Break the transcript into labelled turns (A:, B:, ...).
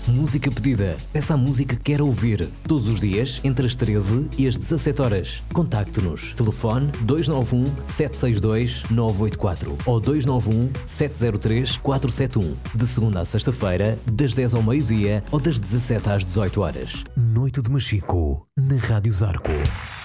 A: Música pedida. Peça a música que quer ouvir. Todos os dias, entre as 13 e as 17 horas. Contacte-nos. Telefone 291 762 984 ou 291 703 471. De segunda a sexta-feira, das 10 ao meio-dia ou das 17 às 18 horas. Noite de Machico, na Rádio Zarco.